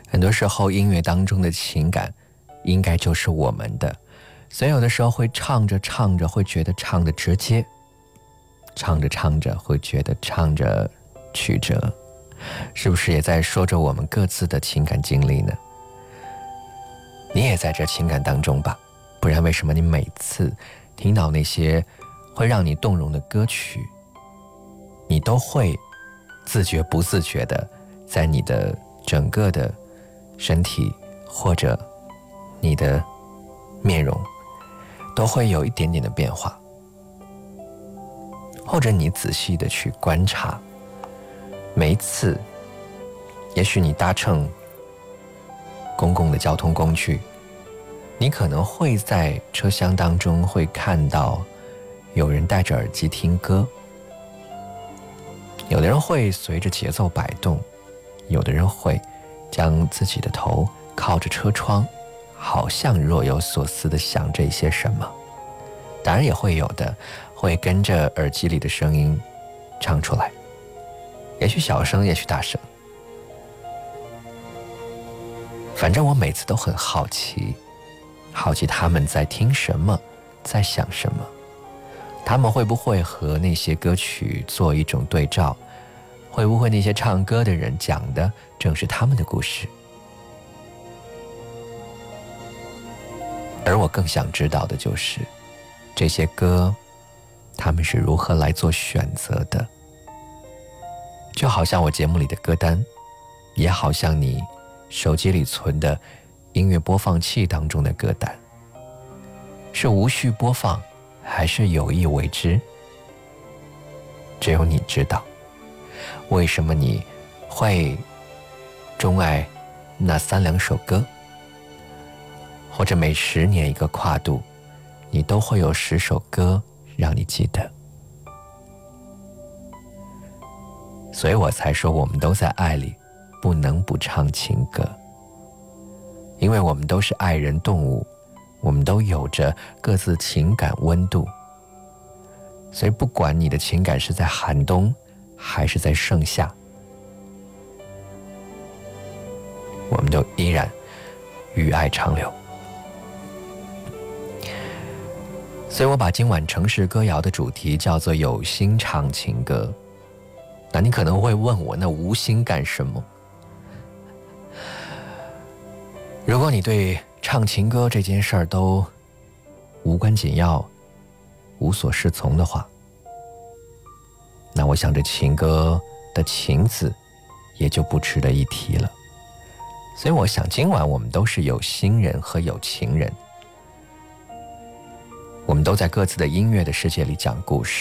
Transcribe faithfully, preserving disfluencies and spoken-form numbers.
很多时候音乐当中的情感应该就是我们的，所以有的时候会唱着唱着会觉得唱得直接，唱着唱着会觉得唱着曲折，是不是也在说着我们各自的情感经历呢？你也在这情感当中吧，不然为什么你每次听到那些会让你动容的歌曲，你都会自觉不自觉的在你的整个的身体或者你的面容都会有一点点的变化，或者你仔细的去观察，每一次也许你搭乘公共的交通工具，你可能会在车厢当中会看到有人戴着耳机听歌，有的人会随着节奏摆动，有的人会将自己的头靠着车窗，好像若有所思地想着一些什么。当然也会有的会跟着耳机里的声音唱出来，也许小声，也许大声。反正我每次都很好奇，好奇他们在听什么，在想什么，他们会不会和那些歌曲做一种对照，会不会那些唱歌的人讲的正是他们的故事。而我更想知道的就是这些歌他们是如何来做选择的，就好像我节目里的歌单，也好像你手机里存的音乐播放器当中的歌单，是无序播放还是有意为之，只有你知道。为什么你会钟爱那三两首歌，或者每十年一个跨度，你都会有十首歌让你记得。所以我才说我们都在爱里不能不唱情歌，因为我们都是爱人动物，我们都有着各自情感温度，所以不管你的情感是在寒冬还是在盛夏，我们都依然与爱长流。所以我把今晚城市歌谣的主题叫做有心唱情歌。那你可能会问我，那无心干什么？如果你对唱情歌这件事儿都无关紧要，无所适从的话，那我想这情歌的情字也就不值得一提了。所以我想今晚我们都是有心人和有情人，我们都在各自的音乐的世界里讲故事。